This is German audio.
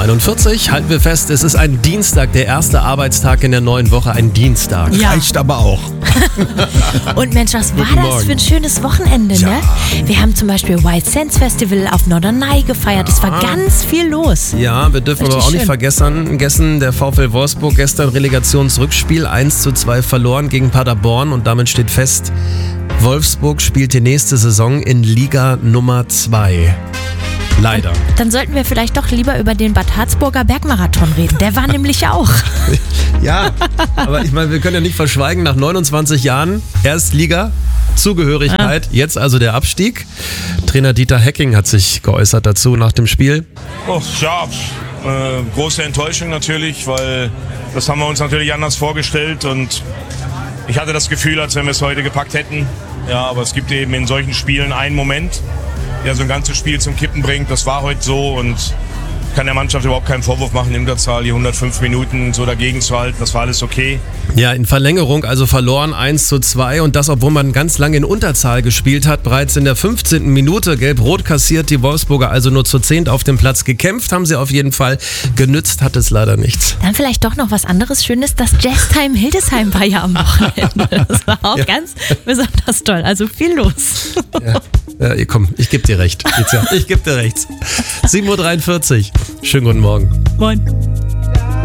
7:41 Uhr, halten wir fest, es ist ein Dienstag, der erste Arbeitstag in der neuen Woche, ein Dienstag. Ja. Reicht aber auch. Und Mensch, was war Guten das Morgen. für ein schönes Wochenende, Ja. ne? Wir haben zum Beispiel Wild Sands Festival auf Norderney gefeiert. Es war ganz viel los. Ja, wir dürfen Richtig aber auch nicht schön. vergessen, der VfL Wolfsburg gestern Relegationsrückspiel 1:2 verloren gegen Paderborn und damit steht fest, Wolfsburg spielt die nächste Saison in Liga Nummer 2. Leider. Dann sollten wir vielleicht doch lieber über den Bad Harzburger Bergmarathon reden. Der war nämlich auch. Ja, aber ich meine, wir können ja nicht verschweigen, nach 29 Jahren Erstliga, Zugehörigkeit, jetzt also der Abstieg. Trainer Dieter Hecking hat sich geäußert dazu nach dem Spiel. Oh, ja, große Enttäuschung natürlich, weil das haben wir uns natürlich anders vorgestellt und ich hatte das Gefühl, als wenn wir es heute gepackt hätten. Ja, aber es gibt eben in solchen Spielen einen Moment, der so ein ganzes Spiel zum Kippen bringt. Das war heute so und ich kann der Mannschaft überhaupt keinen Vorwurf machen, in Unterzahl die 105 Minuten so dagegen zu halten. Das war alles okay. Ja, in Verlängerung also verloren 1:2 und das, obwohl man ganz lange in Unterzahl gespielt hat. Bereits in der 15. Minute gelb-rot kassiert, die Wolfsburger also nur zu 10 auf dem Platz. Gekämpft haben sie auf jeden Fall, genützt hat es leider nichts. Dann vielleicht doch noch was anderes Schönes. Das Jazztime Hildesheim war ja am Wochenende. Das war auch ganz besonders toll. Also viel los. Ja, komm, ich gebe dir recht. Ich gebe dir recht. 7:43 Uhr. Schönen guten Morgen. Moin.